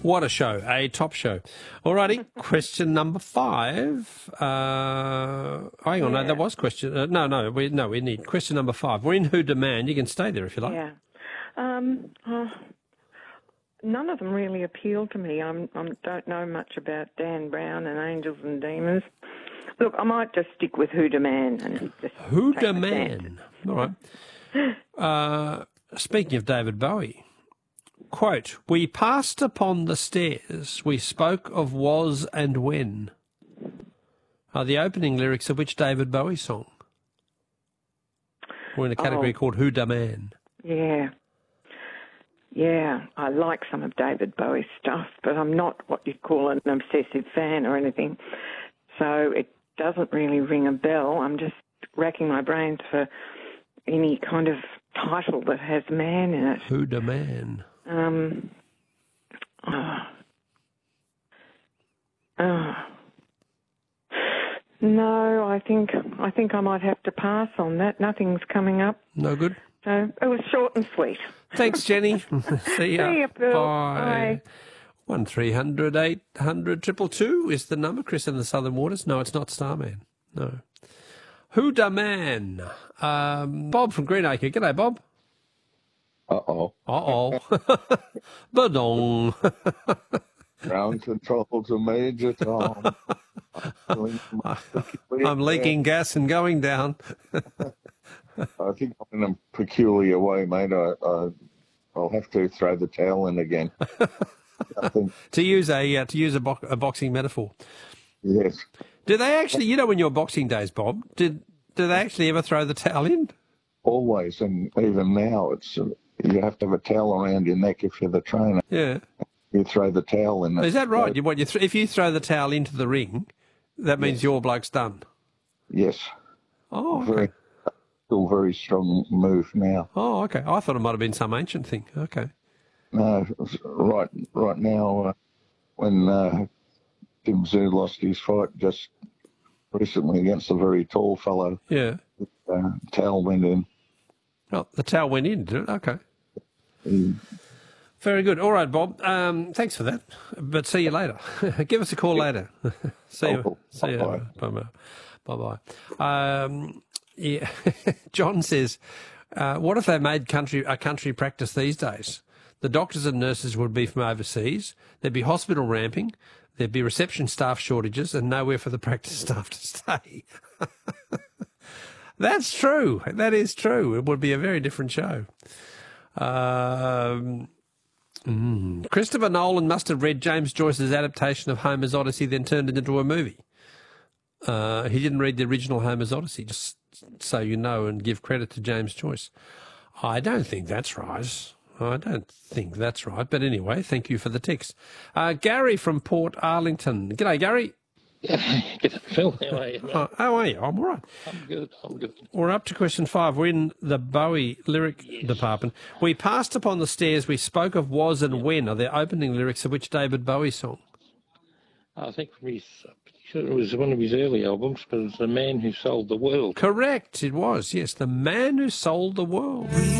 What a show, a top show. All righty, question number 5. Hang on, no, that was question. We need question number 5. We're in Who Demand. You can stay there if you like. Yeah. None of them really appeal to me. I don't know much about Dan Brown and Angels and Demons. Look, I might just stick with Who Demand. And just Who Demand? All right. Speaking of David Bowie, quote, "We passed upon the stairs, we spoke of was and when," are the opening lyrics of which David Bowie song? We're in a category called Who Demand. Yeah. Yeah, I like some of David Bowie's stuff, but I'm not what you'd call an obsessive fan or anything. So it doesn't really ring a bell. I'm just racking my brains for any kind of title that has man in it. Who Demand? No, I think I might have to pass on that. Nothing's coming up. No good? So it was short and sweet. Thanks, Jenny. See ya. See ya, Bill. Bye. Bye. 1300 800 222 is the number. Chris in the Southern Waters. No, it's not Starman. No. Who Demand? Bob from Greenacre. G'day, Bob. Uh-oh. Badong. Ground control to Major Tom. I'm leaking gas and going down. I think I'm in a peculiar way, mate. I'll have to throw the towel in again. I think, to use a boxing metaphor. yes. Do they actually, when your boxing days, Bob, do they actually ever throw the towel in? Always, and even now, it's you have to have a towel around your neck if you're the trainer. Yeah. You throw the towel in. Is that right? If you throw the towel into the ring, that means your bloke's done? Yes. Oh, okay. Still very strong move now. Oh, okay. I thought it might have been some ancient thing. Okay. No, right now, when Tim Tszyu lost his fight just recently against a very tall fellow, yeah, the towel went in. Oh, the towel went in, did it? Okay. Very good. All right, Bob. Thanks for that. But see you later. Give us a call later. See you. Bye. Bye. Yeah. John says, what if they made a country practice these days? The doctors and nurses would be from overseas. There'd be hospital ramping. There'd be reception staff shortages and nowhere for the practice staff to stay. That's true. That is true. It would be a very different show. Christopher Nolan must have read James Joyce's adaptation of Homer's Odyssey, then turned it into a movie. He didn't read the original Homer's Odyssey, just so you know, and give credit to James Joyce. I don't think that's right. But anyway, thank you for the text. Gary from Port Arlington. G'day, Gary. G'day, Phil. How are you, mate? How are you? I'm all right. I'm good. We're up to question 5. We're in the Bowie lyric department. We passed upon the stairs. We spoke of was and when are the opening lyrics of which David Bowie song? I think it was one of his early albums, but it's The Man Who Sold the World. Correct, it was, yes. The Man Who Sold the World.